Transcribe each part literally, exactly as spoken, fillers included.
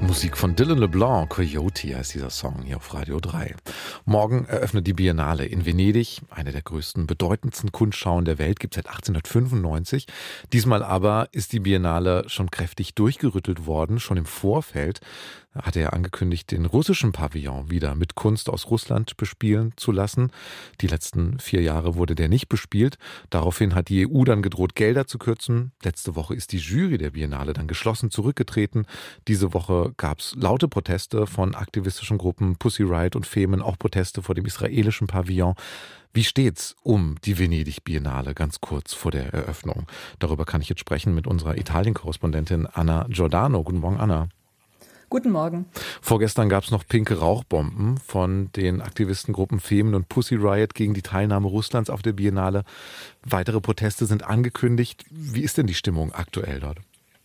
Musik von Dylan LeBlanc, Coyote heißt dieser Song hier auf Radio drei. Morgen eröffnet die Biennale in Venedig, eine der größten, bedeutendsten Kunstschauen der Welt, gibt es seit achtzehnhundertfünfundneunzig. Diesmal aber ist die Biennale schon kräftig durchgerüttelt worden, schon im Vorfeld hat er angekündigt, den russischen Pavillon wieder mit Kunst aus Russland bespielen zu lassen. Die letzten vier Jahre wurde der nicht bespielt. Daraufhin hat die E U dann gedroht, Gelder zu kürzen. Letzte Woche ist die Jury der Biennale dann geschlossen zurückgetreten. Diese Woche gab es laute Proteste von aktivistischen Gruppen Pussy Riot und Femen, auch Proteste vor dem israelischen Pavillon. Wie steht's um die Venedig-Biennale ganz kurz vor der Eröffnung? Darüber kann ich jetzt sprechen mit unserer Italien-Korrespondentin Anna Giordano. Guten Morgen, Anna. Guten Morgen. Vorgestern gab es noch pinke Rauchbomben von den Aktivistengruppen Femen und Pussy Riot gegen die Teilnahme Russlands auf der Biennale. Weitere Proteste sind angekündigt. Wie ist denn die Stimmung aktuell dort?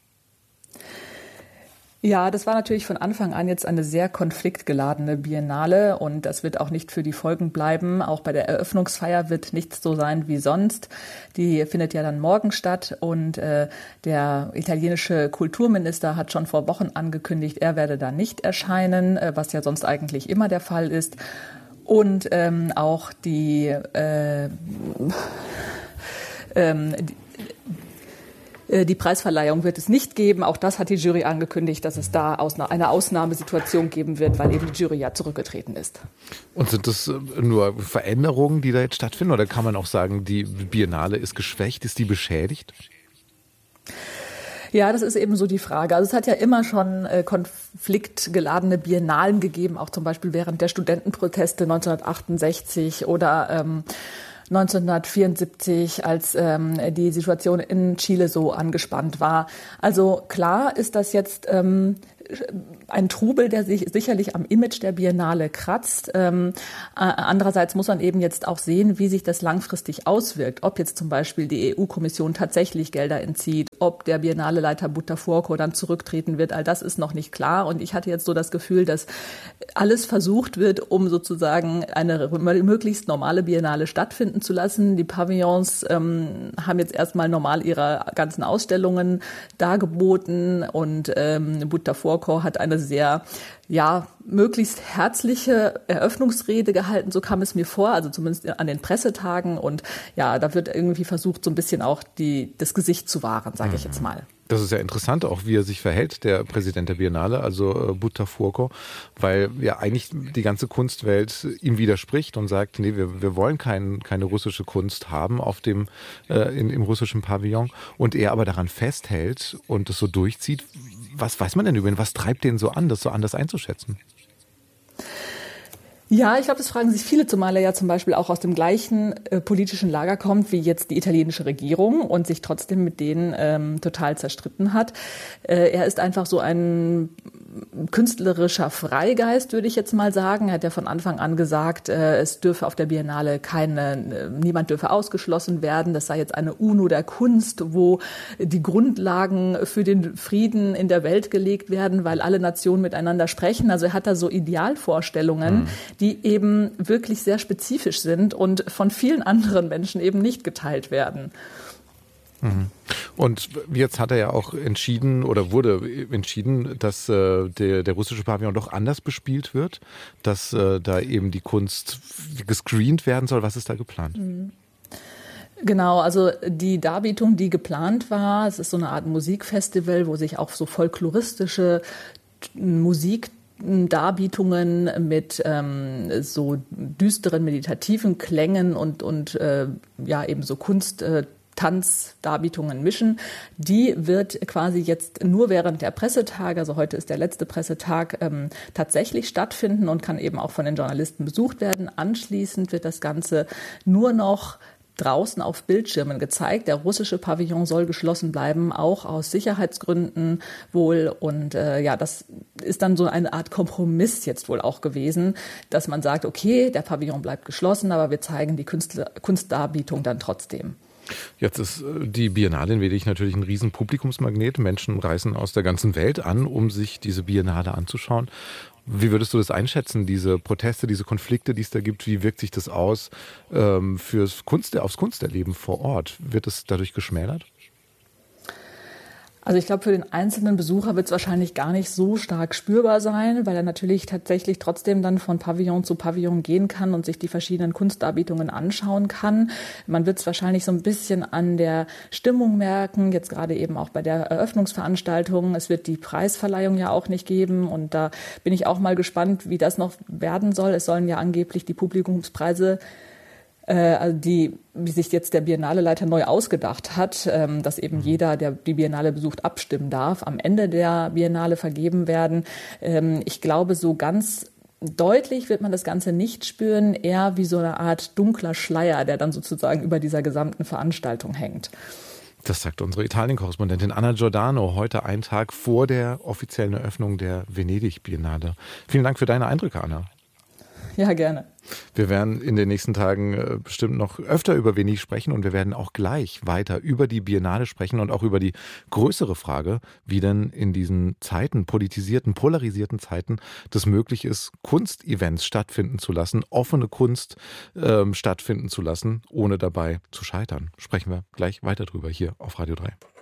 Ja, das war natürlich von Anfang an jetzt eine sehr konfliktgeladene Biennale und das wird auch nicht für die Folgen bleiben. Auch bei der Eröffnungsfeier wird nichts so sein wie sonst. Die findet ja dann morgen statt und äh, der italienische Kulturminister hat schon vor Wochen angekündigt, er werde da nicht erscheinen, äh, was ja sonst eigentlich immer der Fall ist. Und ähm, auch die, äh, ähm, die Die Preisverleihung wird es nicht geben. Auch das hat die Jury angekündigt, dass es da eine Ausnahmesituation geben wird, weil eben die Jury ja zurückgetreten ist. Und sind das nur Veränderungen, die da jetzt stattfinden? Oder kann man auch sagen, die Biennale ist geschwächt, ist die beschädigt? Ja, das ist eben so die Frage. Also es hat ja immer schon äh, konfliktgeladene Biennalen gegeben, auch zum Beispiel während der Studentenproteste neunzehnhundertachtundsechzig oder ähm, neunzehnhundertvierundsiebzig, als ähm, die Situation in Chile so angespannt war. Also klar ist das jetzt ähm, ein Trubel, der sich sicherlich am Image der Biennale kratzt. Ähm, andererseits muss man eben jetzt auch sehen, wie sich das langfristig auswirkt. Ob jetzt zum Beispiel die E U-Kommission tatsächlich Gelder entzieht, ob der Biennale-Leiter Buttafuoco dann zurücktreten wird, all das ist noch nicht klar. Und ich hatte jetzt so das Gefühl, dass alles versucht wird, um sozusagen eine möglichst normale Biennale stattfinden zu lassen. Die Pavillons ähm, haben jetzt erstmal normal ihre ganzen Ausstellungen dargeboten und ähm, Buttafuoco hat eine sehr, ja, möglichst herzliche Eröffnungsrede gehalten, so kam es mir vor, also zumindest an den Pressetagen. Und ja, da wird irgendwie versucht, so ein bisschen auch die, das Gesicht zu wahren, sage ich jetzt mal. Das ist ja interessant, auch wie er sich verhält, der Präsident der Biennale, also äh, Buttafuoco, weil ja eigentlich die ganze Kunstwelt ihm widerspricht und sagt, nee, wir, wir wollen kein, keine russische Kunst haben auf dem, äh, in, im russischen Pavillon, und er aber daran festhält und es so durchzieht. Was weiß man denn über ihn? Was treibt den so an, das so anders einzuschätzen? Ja, ich glaube, das fragen sich viele, zumal er ja zum Beispiel auch aus dem gleichen äh, politischen Lager kommt wie jetzt die italienische Regierung und sich trotzdem mit denen ähm, total zerstritten hat. Äh, er ist einfach so ein künstlerischer Freigeist, würde ich jetzt mal sagen. Er hat ja von Anfang an gesagt, äh, es dürfe auf der Biennale keine, äh, niemand dürfe ausgeschlossen werden. Das sei jetzt eine UNO der Kunst, wo die Grundlagen für den Frieden in der Welt gelegt werden, weil alle Nationen miteinander sprechen. Also er hat da so Idealvorstellungen, mhm. die eben wirklich sehr spezifisch sind und von vielen anderen Menschen eben nicht geteilt werden. Und jetzt hat er ja auch entschieden oder wurde entschieden, dass äh, der, der russische Pavillon doch anders bespielt wird, dass äh, da eben die Kunst gescreent werden soll. Was ist da geplant? Genau, also die Darbietung, die geplant war, es ist so eine Art Musikfestival, wo sich auch so folkloristische Musik Darbietungen mit ähm, so düsteren meditativen Klängen und und äh, ja eben so Kunst äh, Tanzdarbietungen mischen. Die wird quasi jetzt nur während der Pressetage, also heute ist der letzte Pressetag, ähm, tatsächlich stattfinden und kann eben auch von den Journalisten besucht werden. Anschließend wird das Ganze nur noch draußen auf Bildschirmen gezeigt. Der russische Pavillon soll geschlossen bleiben, auch aus Sicherheitsgründen wohl. Und äh, ja, das ist dann so eine Art Kompromiss jetzt wohl auch gewesen, dass man sagt, okay, der Pavillon bleibt geschlossen, aber wir zeigen die Künstler, Kunstdarbietung dann trotzdem. Jetzt ist die Biennale in Venedig natürlich ein riesen Publikumsmagnet. Menschen reisen aus der ganzen Welt an, um sich diese Biennale anzuschauen. Wie würdest du das einschätzen, diese Proteste, diese Konflikte, die es da gibt? Wie wirkt sich das aus ähm, fürs Kunst, aufs Kunsterleben vor Ort? Wird es dadurch geschmälert? Also ich glaube, für den einzelnen Besucher wird es wahrscheinlich gar nicht so stark spürbar sein, weil er natürlich tatsächlich trotzdem dann von Pavillon zu Pavillon gehen kann und sich die verschiedenen Kunstdarbietungen anschauen kann. Man wird es wahrscheinlich so ein bisschen an der Stimmung merken, jetzt gerade eben auch bei der Eröffnungsveranstaltung. Es wird die Preisverleihung ja auch nicht geben und da bin ich auch mal gespannt, wie das noch werden soll. Es sollen ja angeblich die Publikumspreise Also die, wie sich jetzt der Biennale-Leiter neu ausgedacht hat, dass eben jeder, der die Biennale besucht, abstimmen darf, am Ende der Biennale vergeben werden. Ich glaube, so ganz deutlich wird man das Ganze nicht spüren, eher wie so eine Art dunkler Schleier, der dann sozusagen über dieser gesamten Veranstaltung hängt. Das sagt unsere Italien-Korrespondentin Anna Giordano heute einen Tag vor der offiziellen Eröffnung der Venedig-Biennale. Vielen Dank für deine Eindrücke, Anna. Ja, gerne. Wir werden in den nächsten Tagen bestimmt noch öfter über Venedig sprechen und wir werden auch gleich weiter über die Biennale sprechen und auch über die größere Frage, wie denn in diesen Zeiten, politisierten, polarisierten Zeiten, das möglich ist, Kunstevents stattfinden zu lassen, offene Kunst ähm, stattfinden zu lassen, ohne dabei zu scheitern. Sprechen wir gleich weiter drüber hier auf Radio drei.